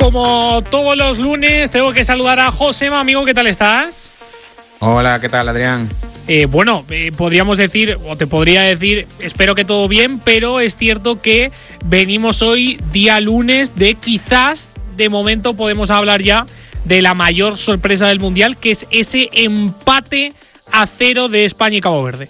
Como todos los lunes, tengo que saludar a Josema, amigo, ¿qué tal estás? Hola, ¿qué tal, Adrián? Podríamos decir, o te podría decir, espero que todo bien, pero es cierto que venimos hoy, día lunes, de quizás, de momento podemos hablar ya de la mayor sorpresa del Mundial, que es ese empate a 0 de España y Cabo Verde.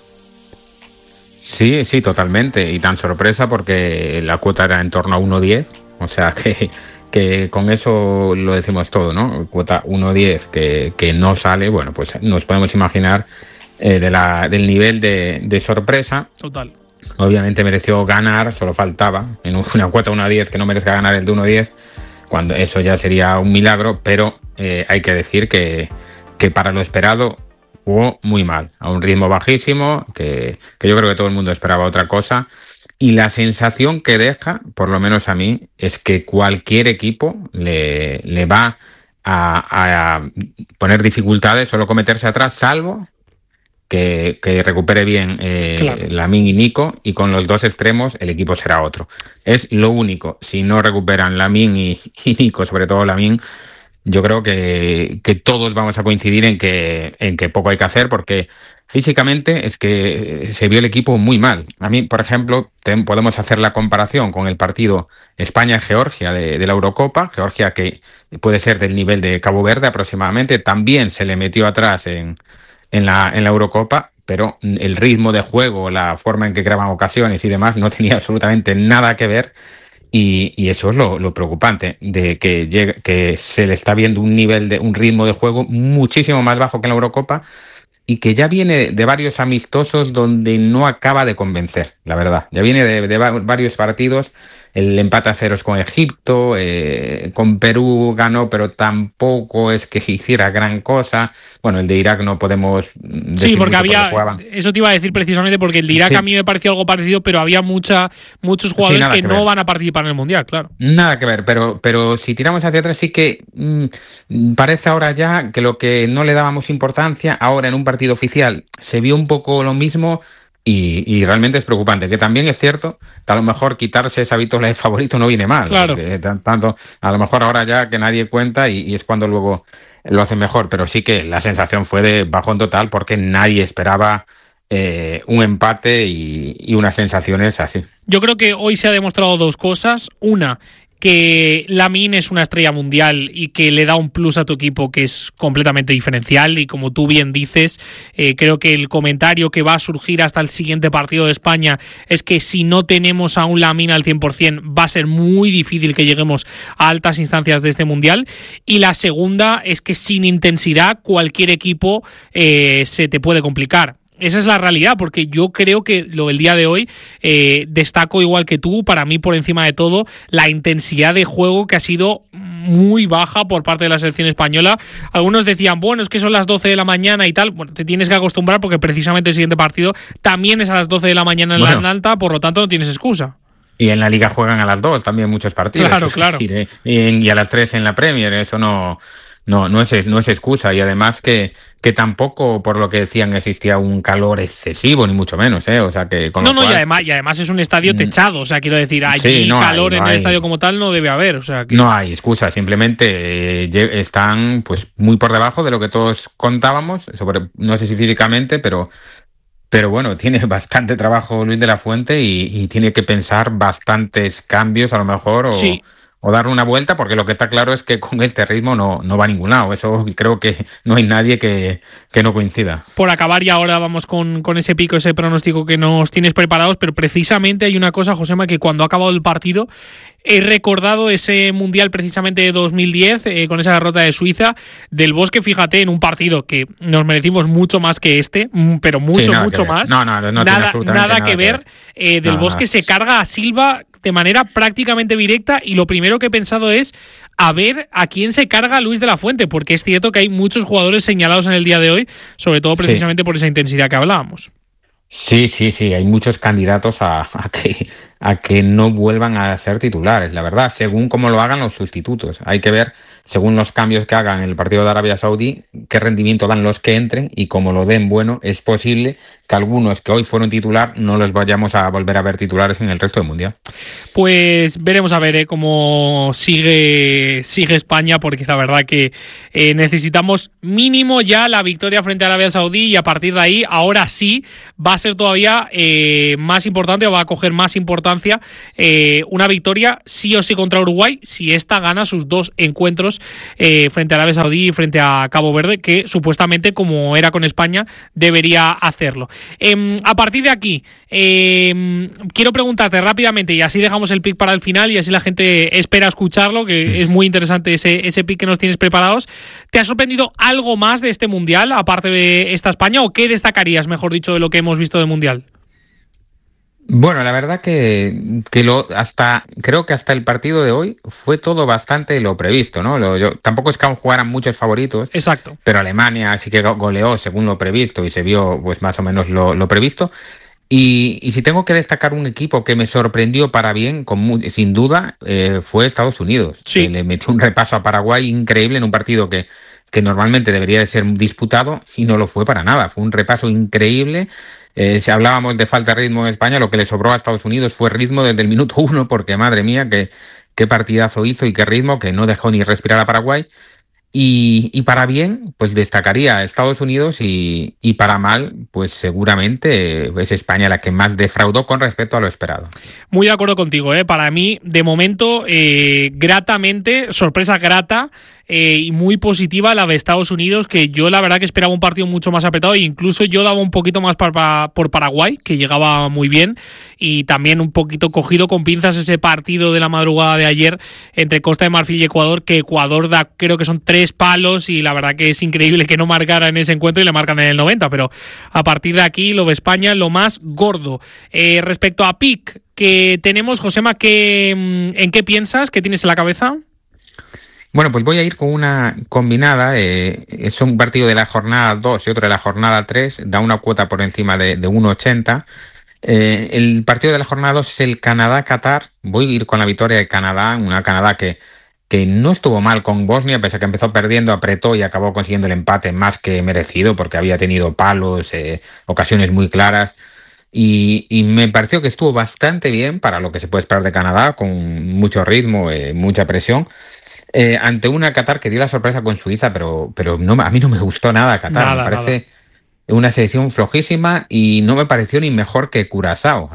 Sí, totalmente. Y tan sorpresa porque la cuota era en torno a 1.10. O sea que con eso lo decimos todo, ¿no? Cuota 1.10 que no sale, bueno, pues nos podemos imaginar del nivel de sorpresa. Total. Obviamente mereció ganar, solo faltaba en una cuota 1.10 que no merezca ganar el de 1.10, cuando eso ya sería un milagro, pero hay que decir que para lo esperado jugó muy mal, a un ritmo bajísimo, que yo creo que todo el mundo esperaba otra cosa. Y la sensación que deja, por lo menos a mí, es que cualquier equipo le va a poner dificultades, solo cometerse atrás, salvo que recupere bien Claro. Lamine y Nico, y con los dos extremos el equipo será otro. Es lo único. Si no recuperan Lamine y Nico, sobre todo Lamine, yo creo que todos vamos a coincidir en que poco hay que hacer, porque físicamente es que se vio el equipo muy mal. A mí, por ejemplo, podemos hacer la comparación con el partido España-Georgia de la Eurocopa. Georgia, que puede ser del nivel de Cabo Verde aproximadamente, también se le metió atrás en la Eurocopa, pero el ritmo de juego, la forma en que creaban ocasiones y demás no tenía absolutamente nada que ver. Y eso es lo preocupante, de que se le está viendo un ritmo de juego muchísimo más bajo que en la Eurocopa, y que ya viene de varios amistosos donde no acaba de convencer, la verdad. Ya viene de varios partidos. El empate a 0 con Egipto, con Perú ganó, pero tampoco es que hiciera gran cosa. Bueno, el de Irak no podemos decir. Sí, porque eso te iba a decir precisamente, porque el de Irak a mí me pareció algo parecido, pero había muchos jugadores que no van a participar en el Mundial, claro. Nada que ver, pero si tiramos hacia atrás sí que parece ahora ya que lo que no le dábamos importancia, ahora en un partido oficial se vio un poco lo mismo. Y realmente es preocupante, que también es cierto que a lo mejor quitarse esa vitola de favorito no viene mal, claro. Porque tanto, a lo mejor ahora ya que nadie cuenta y es cuando luego lo hacen mejor, pero sí que la sensación fue de bajón total, porque nadie esperaba un empate y unas sensaciones así. Yo creo que hoy se ha demostrado dos cosas. Una, que Lamine es una estrella mundial y que le da un plus a tu equipo que es completamente diferencial, y como tú bien dices, creo que el comentario que va a surgir hasta el siguiente partido de España es que si no tenemos a un Lamine al 100% va a ser muy difícil que lleguemos a altas instancias de este mundial. Y la segunda es que sin intensidad cualquier equipo se te puede complicar. Esa es la realidad, porque yo creo que el día de hoy destaco, igual que tú, para mí por encima de todo, la intensidad de juego, que ha sido muy baja por parte de la selección española. Algunos decían, bueno, es que son las 12 de la mañana y tal. Bueno, te tienes que acostumbrar, porque precisamente el siguiente partido también es a las 12 de la mañana en la Atlanta, por lo tanto no tienes excusa. Y en la Liga juegan a las 2 también muchos partidos. Claro. Es decir, y a las 3 en la Premier, eso no es excusa. Y además que tampoco, por lo que decían, existía un calor excesivo, ni mucho menos, o sea que y además es un estadio techado, o sea, quiero decir, allí calor en el estadio como tal no debe haber, o sea que... No hay excusa, simplemente están pues muy por debajo de lo que todos contábamos, no sé si físicamente, pero bueno, tiene bastante trabajo Luis de la Fuente y tiene que pensar bastantes cambios a lo mejor, o dar una vuelta, porque lo que está claro es que con este ritmo no va a ningún lado. Eso creo que no hay nadie que no coincida. Por acabar, y ahora vamos con ese pico, ese pronóstico que nos tienes preparados, pero precisamente hay una cosa, Josema, que cuando ha acabado el partido he recordado ese Mundial precisamente de 2010, con esa derrota de Suiza, Del Bosque, fíjate, en un partido que nos merecimos mucho más que este, pero mucho más. Nada que ver. Del Bosque se carga a Silva de manera prácticamente directa, y lo primero que he pensado es a ver a quién se carga Luis de la Fuente, porque es cierto que hay muchos jugadores señalados en el día de hoy, sobre todo precisamente por esa intensidad que hablábamos. Sí, sí, sí, hay muchos candidatos a que no vuelvan a ser titulares, la verdad, según cómo lo hagan los sustitutos. Hay que ver, según los cambios que hagan en el partido de Arabia Saudí, qué rendimiento dan los que entren y como lo den, bueno, es posible que algunos que hoy fueron titular no los vayamos a volver a ver titulares en el resto del Mundial. Pues veremos a ver cómo sigue España, porque la verdad que necesitamos mínimo ya la victoria frente a Arabia Saudí y a partir de ahí, ahora sí, va a ser todavía más importante o va a coger más importancia una victoria sí o sí contra Uruguay si esta gana sus 2 encuentros frente a Arabia Saudí y frente a Cabo Verde, que supuestamente, como era con España, debería hacerlo. A partir de aquí, quiero preguntarte rápidamente, y así dejamos el pick para el final y así la gente espera escucharlo, que es muy interesante ese pick que nos tienes preparados. ¿Te ha sorprendido algo más de este Mundial, aparte de esta España, o qué destacarías, mejor dicho, de lo que hemos visto del Mundial? Bueno, la verdad que creo que hasta el partido de hoy fue todo bastante lo previsto, ¿no? Tampoco es que aún jugaran muchos favoritos. Exacto. Pero Alemania sí que goleó según lo previsto y se vio pues más o menos lo previsto. Y si tengo que destacar un equipo que me sorprendió para bien, sin duda, fue Estados Unidos. Sí. Que le metió un repaso a Paraguay increíble en un partido que normalmente debería de ser disputado y no lo fue para nada. Fue un repaso increíble. Si hablábamos de falta de ritmo en España, lo que le sobró a Estados Unidos fue ritmo desde el minuto 1, porque madre mía, qué partidazo hizo y qué ritmo, que no dejó ni respirar a Paraguay. Y para bien, pues destacaría a Estados Unidos y para mal, pues seguramente es España la que más defraudó con respecto a lo esperado. Muy de acuerdo contigo, para mí, de momento, gratamente, sorpresa grata, y muy positiva la de Estados Unidos, que yo la verdad que esperaba un partido mucho más apretado e incluso yo daba un poquito más por Paraguay, que llegaba muy bien, y también un poquito cogido con pinzas ese partido de la madrugada de ayer entre Costa de Marfil y Ecuador, que Ecuador da, creo que son 3 palos y la verdad que es increíble que no marcara en ese encuentro y le marcan en el 90, pero a partir de aquí lo de España lo más gordo. Respecto a PIC que tenemos, Josema, ¿en qué piensas? ¿Qué tienes en la cabeza? Bueno, pues voy a ir con una combinada. Es un partido de la jornada 2 y otro de la jornada 3. Da una cuota por encima de 1,80. El partido de la jornada 2 es el Canadá-Qatar. Voy a ir con la victoria de Canadá. Una Canadá que no estuvo mal con Bosnia, pese a que empezó perdiendo, apretó y acabó consiguiendo el empate más que merecido porque había tenido palos, ocasiones muy claras. Y me pareció que estuvo bastante bien para lo que se puede esperar de Canadá, con mucho ritmo, mucha presión. Ante una Qatar que dio la sorpresa con Suiza, pero no, a mí no me gustó nada Qatar. Me parece una selección flojísima y no me pareció ni mejor que Curazao.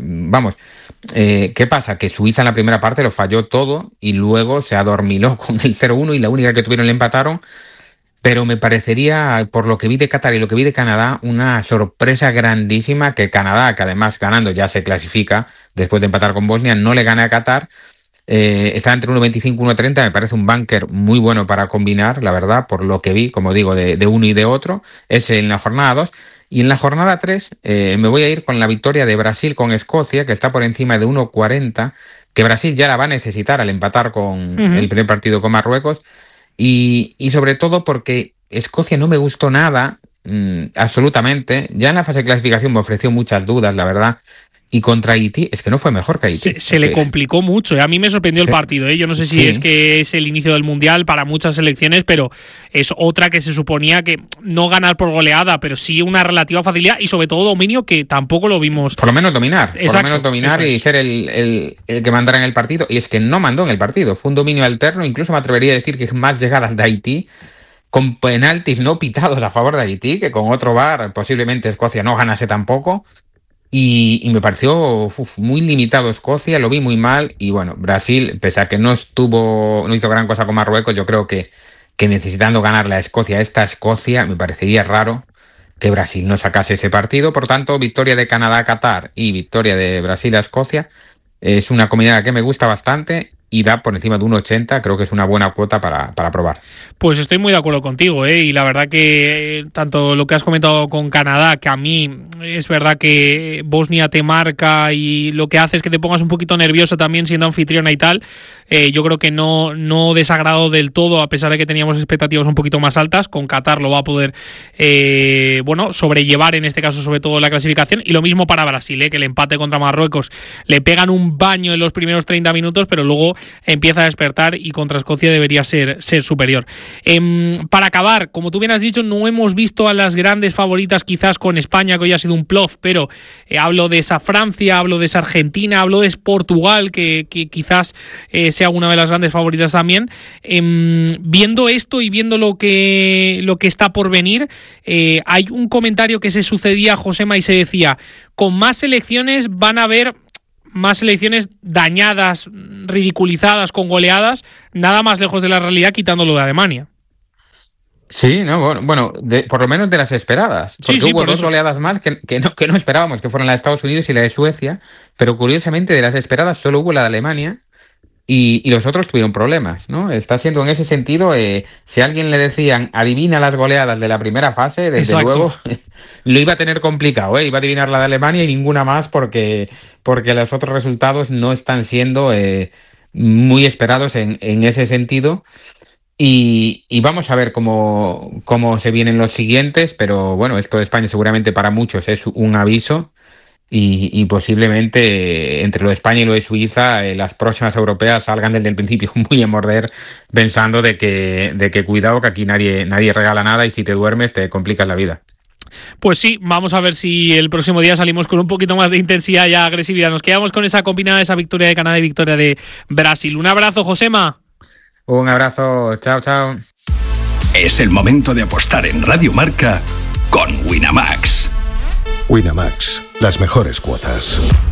¿Qué pasa? Que Suiza en la primera parte lo falló todo y luego se adormiló con el 0-1 y la única que tuvieron le empataron. Pero me parecería, por lo que vi de Qatar y lo que vi de Canadá, una sorpresa grandísima que Canadá, que además ganando ya se clasifica después de empatar con Bosnia, no le gane a Qatar. Está entre 1,25 y 1,30, me parece un bunker muy bueno para combinar, la verdad, por lo que vi, como digo, de uno y de otro. Es en la jornada 2. Y en la jornada 3 me voy a ir con la victoria de Brasil con Escocia, que está por encima de 1,40, que Brasil ya la va a necesitar al empatar con el primer partido con Marruecos. Y sobre todo porque Escocia no me gustó nada, absolutamente. Ya en la fase de clasificación me ofreció muchas dudas, la verdad. Y contra Haití, es que no fue mejor que Haití. Se le complicó mucho. A mí me sorprendió el partido. Yo no sé si es que es el inicio del Mundial para muchas selecciones, pero es otra que se suponía que no ganar por goleada, pero sí una relativa facilidad y sobre todo dominio que tampoco lo vimos. Por lo menos dominar. Exacto, por lo menos dominar y ser el que mandara en el partido. Y es que no mandó en el partido. Fue un dominio alterno. Incluso me atrevería a decir que más llegadas de Haití, con penaltis no pitados a favor de Haití, que con otro VAR posiblemente Escocia no ganase tampoco. Y me pareció muy limitado Escocia, lo vi muy mal. Y bueno, Brasil, pese a que no hizo gran cosa con Marruecos, yo creo que necesitando ganarle a Escocia, esta Escocia, me parecería raro que Brasil no sacase ese partido. Por tanto, victoria de Canadá a Qatar y victoria de Brasil a Escocia es una combinada que me gusta bastante. y da por encima de 1,80, creo que es una buena cuota para probar. Pues estoy muy de acuerdo contigo, y la verdad que tanto lo que has comentado con Canadá, que a mí es verdad que Bosnia te marca y lo que hace es que te pongas un poquito nervioso también siendo anfitriona y tal, yo creo que no desagradó del todo, a pesar de que teníamos expectativas un poquito más altas. Con Qatar lo va a poder sobrellevar, en este caso sobre todo la clasificación, y lo mismo para Brasil, que el empate contra Marruecos le pegan un baño en los primeros 30 minutos, pero luego empieza a despertar y contra Escocia debería ser superior. Para acabar, como tú bien has dicho, no hemos visto a las grandes favoritas quizás con España, que hoy ha sido un bluff, pero hablo de esa Francia, hablo de esa Argentina, hablo de Portugal, que quizás sea una de las grandes favoritas también. Viendo esto y viendo lo que está por venir, hay un comentario que se sucedía, Josema, y se decía: con más selecciones van a haber más selecciones dañadas, ridiculizadas, con goleadas, nada más lejos de la realidad, quitándolo de Alemania. Sí, no, bueno, por lo menos de las esperadas, porque sí, hubo dos goleadas más que no esperábamos, que fueron la de Estados Unidos y la de Suecia, pero curiosamente de las esperadas solo hubo la de Alemania y los otros tuvieron problemas, ¿no? Está siendo en ese sentido, si a alguien le decían adivina las goleadas de la primera fase, desde Exacto. luego lo iba a tener complicado, iba a adivinar la de Alemania y ninguna más porque los otros resultados no están siendo muy esperados en ese sentido. Y vamos a ver cómo se vienen los siguientes, pero bueno, esto de España seguramente para muchos es un aviso y posiblemente entre lo de España y lo de Suiza las próximas europeas salgan desde el principio muy a morder, pensando de que cuidado, que aquí nadie regala nada y si te duermes te complicas la vida. Pues sí, vamos a ver si el próximo día salimos con un poquito más de intensidad y agresividad. Nos quedamos con esa combinada, esa victoria de Canadá y victoria de Brasil. Un abrazo, Josema. Un abrazo, chao. Es el momento de apostar en Radio Marca con Winamax. Winamax, las mejores cuotas.